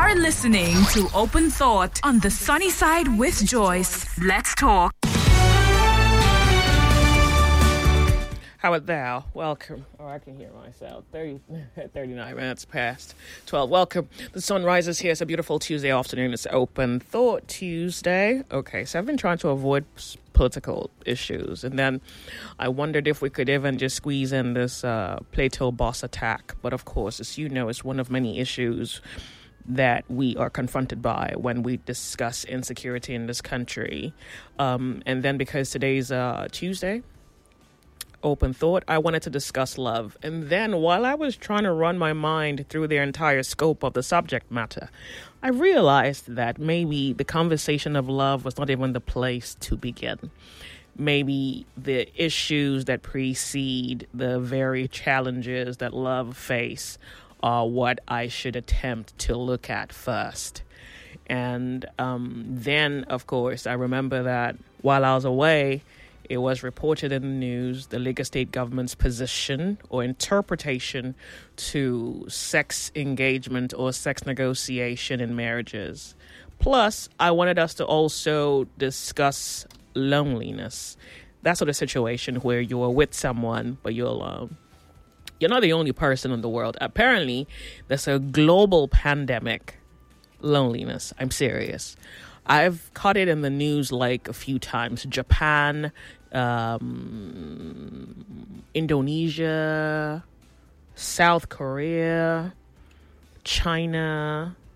are listening to Open Thought on the Sunny Side with Joyce. Let's talk. How about thou? Welcome. Oh, I can hear myself. 39 minutes past 12. Welcome. The sun rises here. It's a beautiful Tuesday afternoon. It's Open Thought Tuesday. Okay, so I've been trying to avoid political issues. And then I wondered if we could even just squeeze in this Plato boss attack. But of course, as you know, it's one of many issues that we are confronted by when we discuss insecurity in this country. And then because today's Tuesday, Open Thought, I wanted to discuss love. And then while I was trying to run my mind through the entire scope of the subject matter, I realized that maybe the conversation of love was not even the place to begin. Maybe the issues that precede the very challenges that love face are what I should attempt to look at first. And then, of course, I remember that while I was away, it was reported in the news the Lagos State government's position or interpretation to sex engagement or sex negotiation in marriages. Plus, I wanted us to also discuss loneliness. That sort of situation where you're with someone, but you're alone. You're not the only person in the world. Apparently, there's a global pandemic. Loneliness. I'm serious. I've caught it in the news like a few times. Japan, Indonesia, South Korea, China.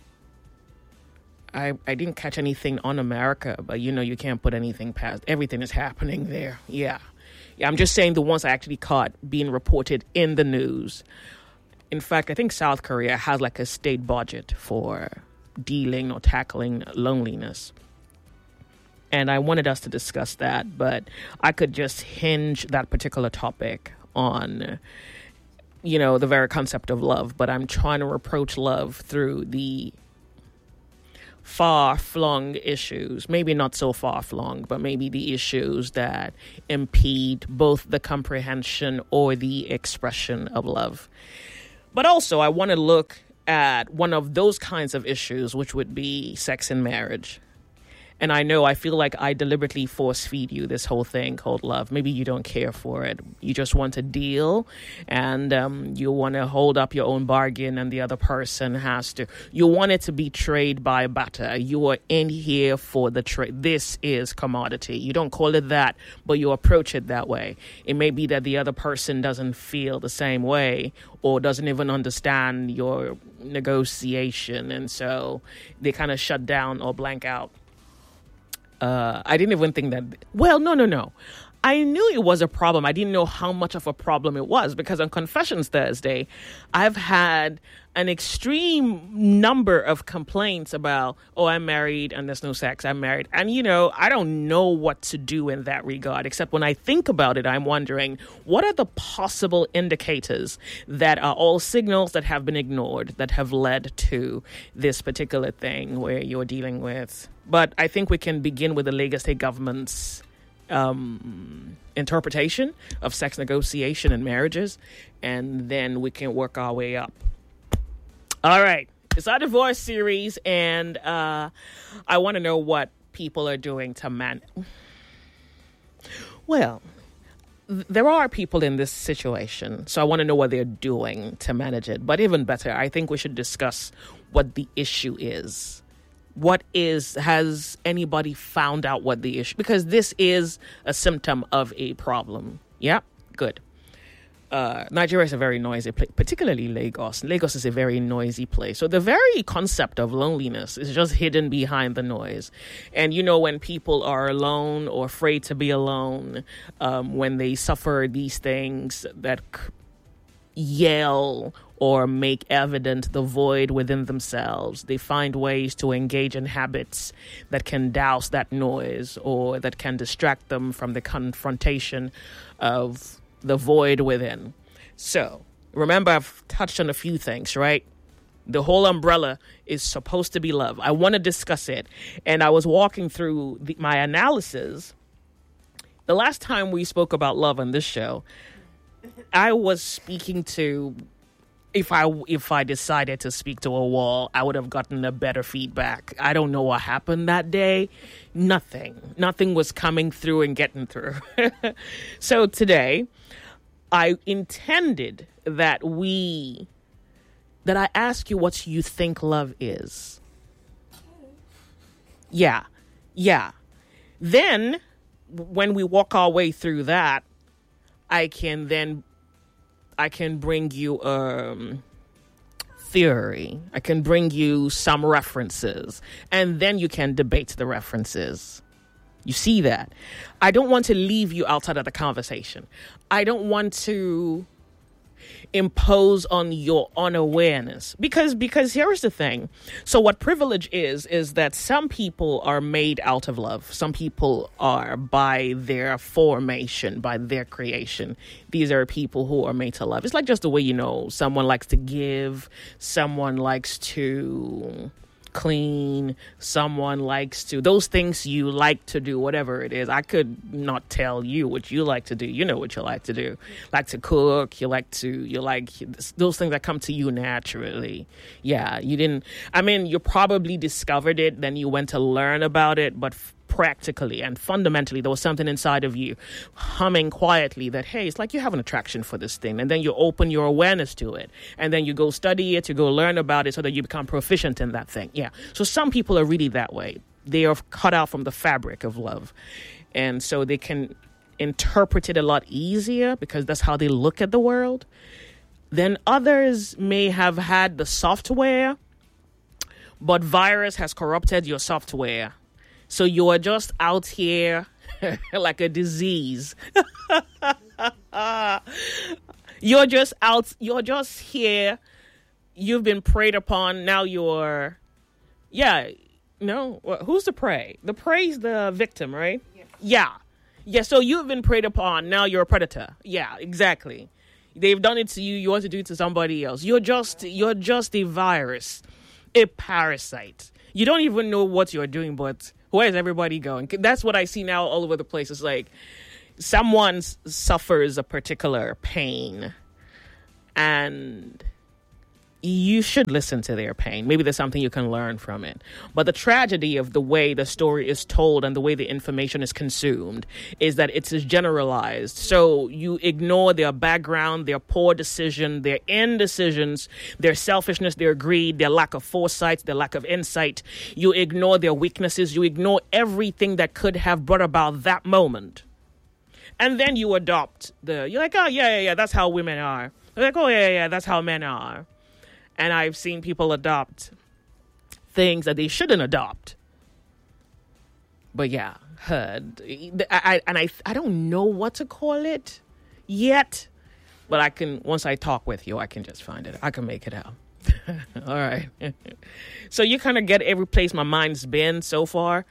I didn't catch anything on America, but you can't put anything past. Everything is happening there. Yeah, I'm just saying the ones I actually caught being reported in the news. In fact, I think South Korea has like a state budget for dealing or tackling loneliness. And I wanted us to discuss that, but I could just hinge that particular topic on, the very concept of love. But I'm trying to approach love through the far-flung issues, maybe not so far-flung, but maybe the issues that impede both the comprehension or the expression of love. But also, I want to look at one of those kinds of issues, which would be sex in marriage. And I feel like I deliberately force feed you this whole thing called love. Maybe you don't care for it. You just want to deal and you want to hold up your own bargain and the other person has to. You want it to be trade by barter. You are in here for the trade. This is commodity. You don't call it that, but you approach it that way. It may be that the other person doesn't feel the same way or doesn't even understand your negotiation. And so they kind of shut down or blank out. I didn't even think that. Well, no. I knew it was a problem. I didn't know how much of a problem it was because on Confessions Thursday, I've had an extreme number of complaints about, I'm married and there's no sex. I'm married. And, I don't know what to do in that regard, except when I think about it, I'm wondering, what are the possible indicators that are all signals that have been ignored that have led to this particular thing where you're dealing with? But I think we can begin with the Lagos State government's interpretation of sex negotiation and marriages, and then we can work our way up. All right. It's our divorce series, and I want to know what people are doing to Well, there are people in this situation, so I want to know what they're doing to manage it. But even better, I think we should discuss what the issue is. Has anybody found out what the issue? Because this is a symptom of a problem. Yeah, good. Nigeria is a very noisy place, particularly Lagos. Lagos is a very noisy place. So the very concept of loneliness is just hidden behind the noise. And, when people are alone or afraid to be alone, when they suffer these things that yell or make evident the void within themselves, they find ways to engage in habits that can douse that noise or that can distract them from the confrontation of the void within. So remember, I've touched on a few things, right? The whole umbrella is supposed to be love. I want to discuss it. And I was walking through my analysis. The last time we spoke about love on this show, I was speaking to if I decided to speak to a wall, I would have gotten a better feedback. I don't know what happened that day. Nothing was coming through and getting through. So today, I intended that I ask you what you think love is. Yeah. Then, when we walk our way through that, I can bring you theory. I can bring you some references, and then you can debate the references. You see that? I don't want to leave you outside of the conversation. I don't want to impose on your unawareness because here's the thing. So what privilege is that some people are made out of love. Some people are, by their formation, by their creation, these are people who are made to love. It's like just the way, someone likes to give, someone likes to clean, someone likes to, those things you like to do, whatever it is. I could not tell you what you like to do. You know what you like to do. Like to cook, you like those things that come to you naturally. Yeah, you probably discovered it, then you went to learn about it, but practically and fundamentally, there was something inside of you humming quietly that, hey, it's like you have an attraction for this thing. And then you open your awareness to it. And then you go study it, you go learn about it so that you become proficient in that thing. Yeah. So some people are really that way. They are cut out from the fabric of love. And so they can interpret it a lot easier because that's how they look at the world. Then others may have had the software, but virus has corrupted your software. So you are just out here like a disease. You're just here. You've been preyed upon. Now who's the prey? The prey is the victim, right? Yeah. So you've been preyed upon. Now you're a predator. Yeah, exactly. They've done it to you. You want to do it to somebody else. You're just a virus, a parasite. You don't even know what you're doing, but where is everybody going? That's what I see now all over the place. It's like someone suffers a particular pain and you should listen to their pain. Maybe there's something you can learn from it. But the tragedy of the way the story is told and the way the information is consumed is that it's generalized. So you ignore their background, their poor decision, their indecisions, their selfishness, their greed, their lack of foresight, their lack of insight. You ignore their weaknesses. You ignore everything that could have brought about that moment. And then you adopt you're like, oh, yeah, that's how women are. You're like, oh, yeah, that's how men are. And I've seen people adopt things that they shouldn't adopt. But yeah, I don't know what to call it yet. But once I talk with you, I can just find it. I can make it out. All right. So you kind of get every place my mind's been so far.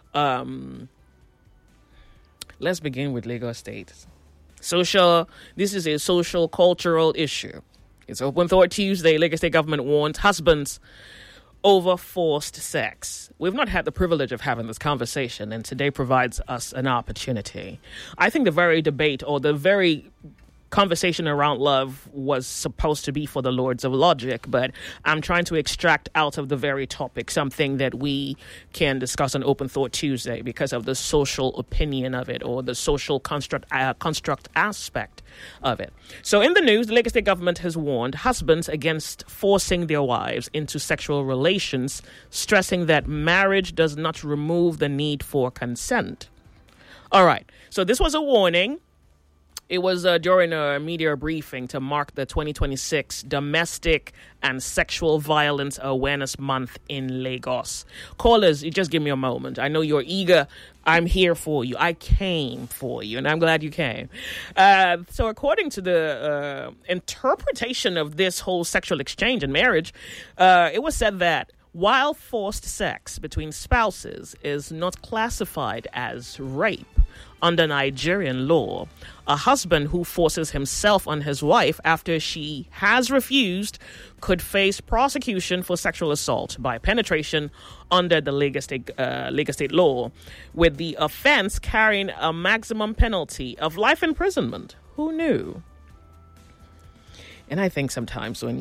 Let's begin with Lagos State. This is a social, cultural issue. It's Open Thought Tuesday. Lagos State government warns husbands over forced sex. We've not had the privilege of having this conversation, and today provides us an opportunity. I think the very debate or the very conversation around love was supposed to be for the lords of logic, but I'm trying to extract out of the very topic something that we can discuss on Open Thought Tuesday because of the social opinion of it or the social construct aspect of it. So in the news, the Lagos State government has warned husbands against forcing their wives into sexual relations, stressing that marriage does not remove the need for consent. All right. So this was a warning. It was during a media briefing to mark the 2026 Domestic and Sexual Violence Awareness Month in Lagos. Callers, you just give me a moment. I know you're eager. I'm here for you. I came for you, and I'm glad you came. So according to the interpretation of this whole sexual exchange in marriage, it was said that while forced sex between spouses is not classified as rape under Nigerian law, a husband who forces himself on his wife after she has refused could face prosecution for sexual assault by penetration under the Lagos State law, with the offense carrying a maximum penalty of life imprisonment. Who knew? And I think sometimes when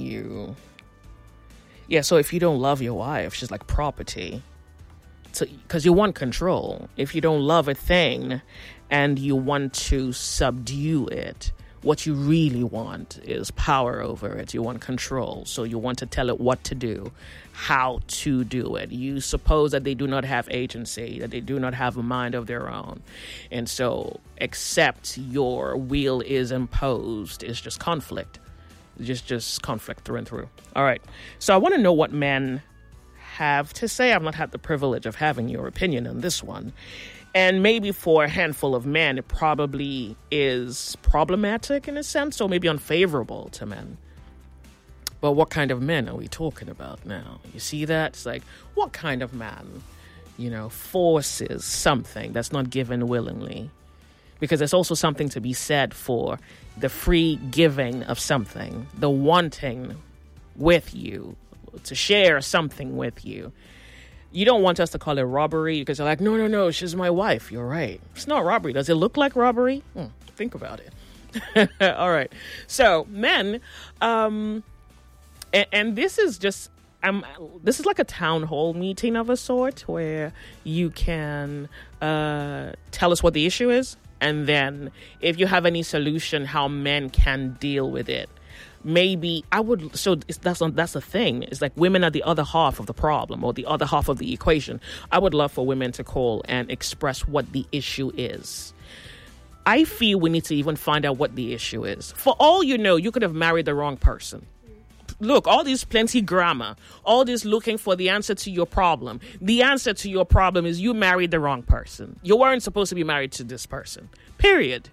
so if you don't love your wife, she's like property. So, because you want control. If you don't love a thing and you want to subdue it, what you really want is power over it. You want control. So you want to tell it what to do, how to do it. You suppose that they do not have agency, that they do not have a mind of their own. And so except your will is imposed, it's just conflict. Just conflict through and through. All right. So I want to know what men have to say. I've not had the privilege of having your opinion on this one. And maybe for a handful of men, it probably is problematic in a sense, or maybe unfavorable to men. But what kind of men are we talking about now? You see that? It's like, what kind of man, forces something that's not given willingly? Because there's also something to be said for the free giving of something, the wanting with you, to share something with you. You don't want us to call it robbery because you're like, no, she's my wife. You're right. It's not robbery. Does it look like robbery? Think about it. All right. So men, and this is just, this is like a town hall meeting of a sort where you can tell us what the issue is. And then if you have any solution, how men can deal with it. Maybe that's the thing. It's like women are the other half of the problem or the other half of the equation. I would love for women to call and express what the issue is. I feel we need to even find out what the issue is. For all you know, you could have married the wrong person. Look, all this plenty grammar, all this looking for the answer to your problem. The answer to your problem is you married the wrong person. You weren't supposed to be married to this person. Period.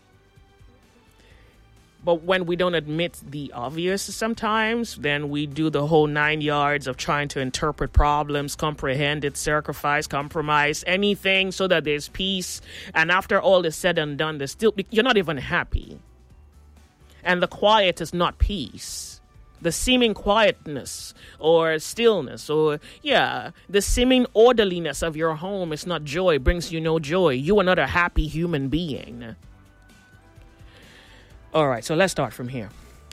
But when we don't admit the obvious sometimes, then we do the whole 9 yards of trying to interpret problems, comprehend it, sacrifice, compromise, anything so that there's peace. And after all is said and done, you're not even happy. And the quiet is not peace. The seeming quietness or stillness or, the seeming orderliness of your home is not joy, brings you no joy. You are not a happy human being. All right, so let's start from here.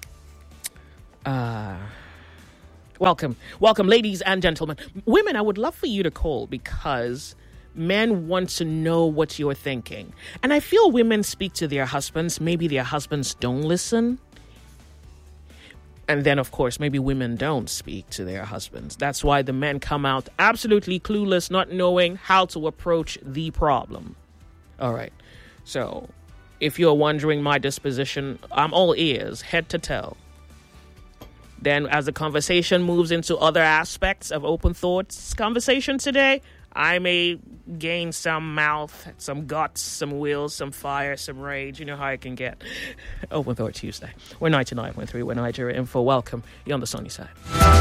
Welcome, ladies and gentlemen. Women, I would love for you to call because men want to know what you're thinking. And I feel women speak to their husbands. Maybe their husbands don't listen. And then, of course, maybe women don't speak to their husbands. That's why the men come out absolutely clueless, not knowing how to approach the problem. All right, so if you're wondering my disposition, I'm all ears, head to toe. Then as the conversation moves into other aspects of Open Thoughts conversation today, I may gain some mouth, some guts, some will, some fire, some rage. You know how I can get. Open Thought Tuesday. We're 99.3. We're Nigeria Info. Welcome. You're on the sunny side.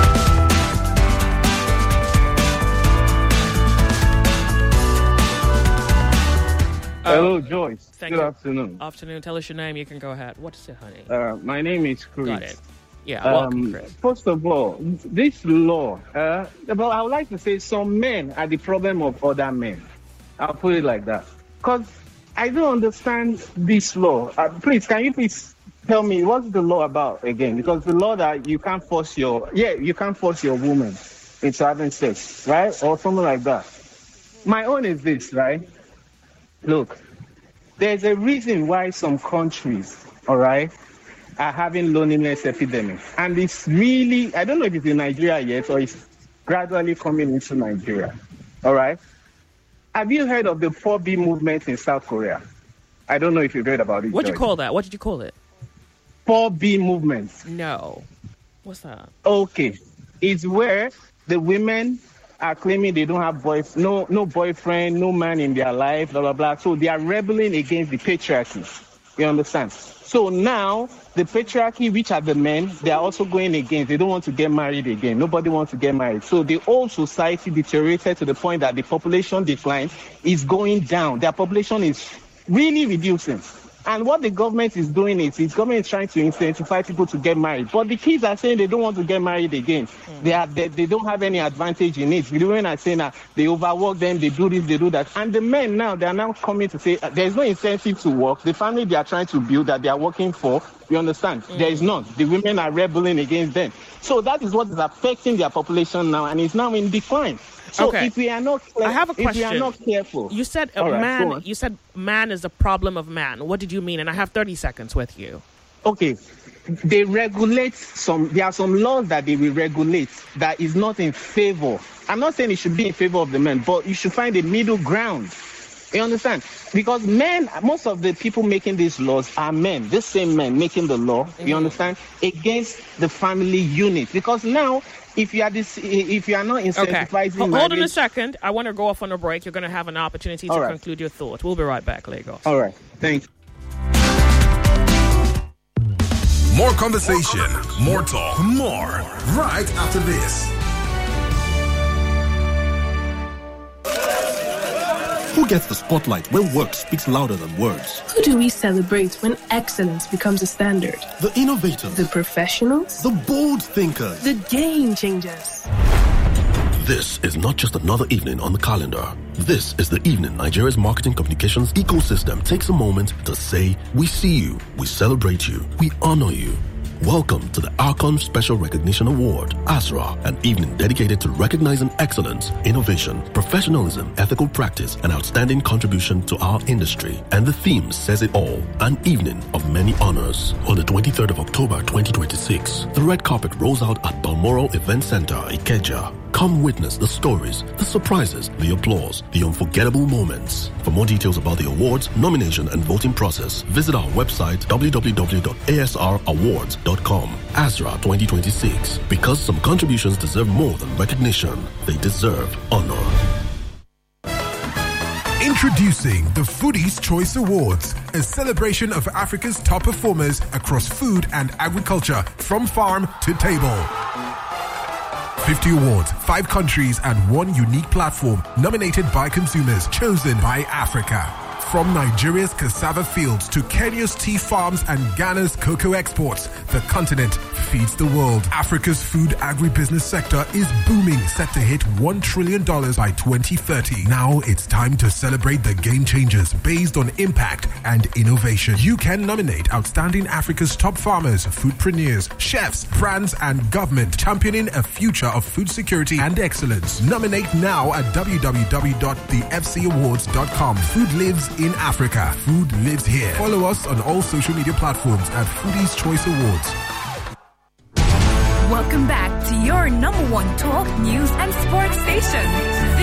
Hello, Joyce. Thank Good you. afternoon. Afternoon. Tell us your name. You can go ahead. What is it, honey? My name is Chris. Got it. Yeah, welcome, Chris. First of all, this law, I would like to say some men are the problem of other men. I'll put it like that. Because I don't understand this law. Please, can you please tell me what's the law about again? Because the law that you can't force your woman into having sex, right? Or something like that. My own is this, right? Look, there's a reason why some countries, all right, are having loneliness epidemic. And it's really, I don't know if it's in Nigeria yet or it's gradually coming into Nigeria, all right? Have you heard of the 4B movement in South Korea? I don't know if you've heard about it. What'd you call that? What did you call it? 4B movement. No. What's that? Okay. It's where the women are claiming they don't have no boyfriend, no man in their life, blah, blah, blah. So they are rebelling against the patriarchy. You understand? So now the patriarchy, which are the men, they are also going against. They don't want to get married again. Nobody wants to get married. So the whole society deteriorated to the point that the population decline is going down. Their population is really reducing. And what the government is doing is government is trying to incentivize people to get married. But the kids are saying they don't want to get married again. They don't have any advantage in it. The women are saying that they overwork them, they do this, they do that. And the men now, they are now coming to say there's no incentive to work. The family they are trying to build that they are working for, you understand? There is none. The women are rebelling against them. So that is what is affecting their population now, and it's now in decline. So if we are not I have a question. If we are not careful. You said man is a problem of man. What did you mean? And I have 30 seconds with you. Okay. They regulate there are some laws that they will regulate that is not in favor. I'm not saying it should be in favor of the men, but you should find a middle ground. You understand? Because most of the people making these laws are men, the same men making the law, you understand, against the family unit. Because now, if you are not incentivizing hold on a second. I want to go off on a break. You're going to have an opportunity to conclude your thought. We'll be right back, Lagos. All right. Thanks. More conversation, more talk, more right after this. Who gets the spotlight when work speaks louder than words? Who do we celebrate when excellence becomes a standard? The innovators, the professionals, the bold thinkers, the game changers. This is not just another evening on the calendar. This is the evening Nigeria's marketing communications ecosystem takes a moment to say, we see you, we celebrate you, we honor you. Welcome to the Archon Special Recognition Award, ASRA, an evening dedicated to recognizing excellence, innovation, professionalism, ethical practice, and outstanding contribution to our industry. And the theme says it all, an evening of many honors. On the 23rd of October 2026, the red carpet rolls out at Balmoral Event Center, Ikeja. Come witness the stories, the surprises, the applause, the unforgettable moments. For more details about the awards, nomination, and voting process, visit our website www.asrawards.com. ASRA 2026. Because some contributions deserve more than recognition, they deserve honor. Introducing the Foodies Choice Awards, a celebration of Africa's top performers across food and agriculture, from farm to table. 50 awards, 5 countries, and 1 unique platform nominated by consumers, chosen by Africa. From Nigeria's cassava fields to Kenya's tea farms and Ghana's cocoa exports, the continent feeds the world. Africa's food agribusiness sector is booming, set to hit $1 trillion by 2030. Now it's time to celebrate the game changers based on impact and innovation. You can nominate outstanding Africa's top farmers, foodpreneurs, chefs, brands, and government, championing a future of food security and excellence. Nominate now at www.thefcawards.com. Food lives in Africa. Food lives here. Follow us on all social media platforms at Foodies Choice Awards. Welcome back to your number one talk, news, and sports station.